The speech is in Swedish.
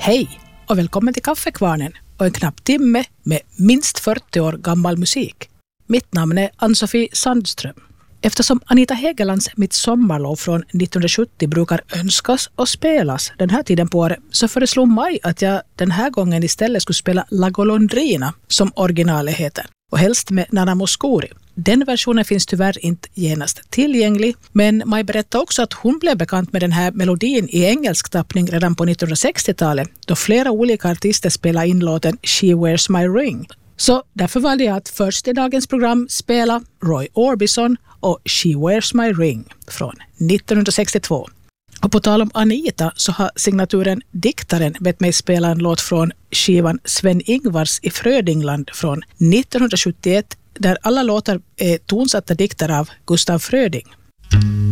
Hej och välkommen till Kaffekvarnen och en knapp timme med minst 40 år gammal musik. Mitt namn är Ann-Sofie Sandström. Eftersom Anita Hegelands Mitt sommarlov från 1970 brukar önskas och spelas den här tiden på året, så föreslog Maj att jag den här gången istället skulle spela La Golondrina som originalet heter, och helst med Nana Mouskouri. Den versionen finns tyvärr inte genast tillgänglig, men Maj berättade också att hon blev bekant med den här melodin i engelsk tappning redan på 1960-talet, då flera olika artister spelade in låten She Wears My Ring. Så därför valde jag att först i dagens program spela Roy Orbison och She Wears My Ring från 1962. Och på tal om Anita så har signaturen Diktaren bett mig spela en låt från skivan Sven-Ingvars i Frödingland från 1971, där alla låtar är tonsatta dikter av Gustav Fröding.